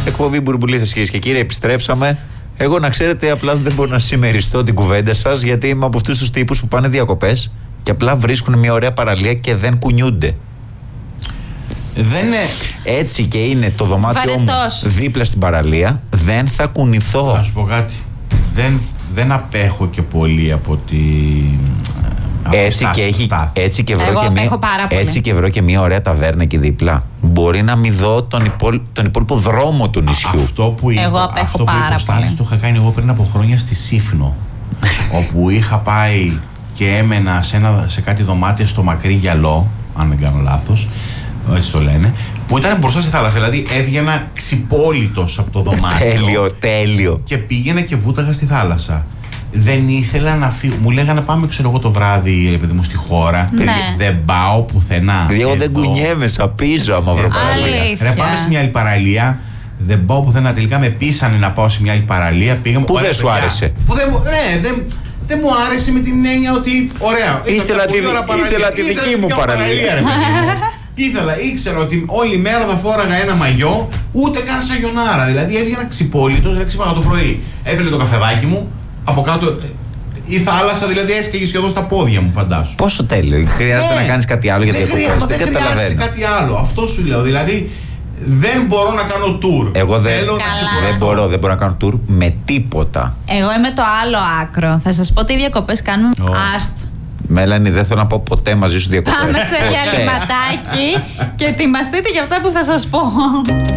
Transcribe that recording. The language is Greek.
Εκπομπή Μπουρμπουλίθες, κυρίες και κύριοι, επιστρέψαμε. Εγώ να ξέρετε, απλά δεν μπορώ να συμμεριστώ την κουβέντα σας, γιατί είμαι από αυτούς τους τύπους που πάνε διακοπές και απλά βρίσκουν μια ωραία παραλία και δεν κουνιούνται. Δεν είναι. Έτσι και είναι το δωμάτιό μου δίπλα στην παραλία, δεν θα κουνηθώ. Να σου πω κάτι. Δεν απέχω και πολύ από τη. Έτσι και βρω και μια ωραία ταβέρνα εκεί δίπλα. Μπορεί να μην δω τον υπόλοιπο δρόμο του νησιού. Αυτό που είπα, εγώ απέχω πάρα πολύ. Το είχα κάνει εγώ πριν από χρόνια στη Σύφνο. Όπου είχα πάει και έμενα σε κάτι δωμάτια στο Μακρύ Γυαλό, αν δεν κάνω λάθος, έτσι το λένε, που ήταν μπροστά στη θάλασσα. Δηλαδή έβγαινα ξυπόλυτος από το δωμάτιο. Τέλειο. Και πήγαινα και βούταγα στη θάλασσα. Δεν ήθελα να φύγω. Μου λέγανε πάμε, ξέρω εγώ, το βράδυ, παιδί μου, στη χώρα. Ναι. Δεν πάω πουθενά. Εγώ δεν κουνιέμαι, σαπίζω άμα βρω παραλία. Ρε, πάμε σε μια άλλη παραλία. Δεν πάω πουθενά. Τελικά με πείσανε να πάω σε μια άλλη παραλία. Πήγαμε. Που δεν σου άρεσε. Δεν μου άρεσε με την έννοια ότι. Ωραία. Ήθελα τη δική μου παραλία. Ήξερα ότι όλη μέρα θα φόραγα ένα μαγιό, ούτε καν σαγιονάρα. Δηλαδή έβγαινα ξυπόλυτος, δηλαδή ξύπνα το πρωί. Έπαιρνε το καφεδάκι μου, από κάτω. Η θάλασσα δηλαδή έσκαγε σχεδόν στα πόδια μου, φαντάσου. Πόσο τέλειο. Χρειάζεται να κάνεις κάτι άλλο για διακοπές. Δεν χρειάζεται κάτι άλλο. Αυτό σου λέω. Δηλαδή δεν μπορώ να κάνω tour. Εγώ δεν μπορώ να κάνω tour με τίποτα. Εγώ είμαι το άλλο άκρο. Θα σας πω τι διακοπές κάνουμε. Άστο. Μέλανη, δεν θέλω να πω ποτέ μαζί σου διακοπές. Πάμε σε διαλυματάκι και ετοιμαστείτε για αυτά που θα σας πω.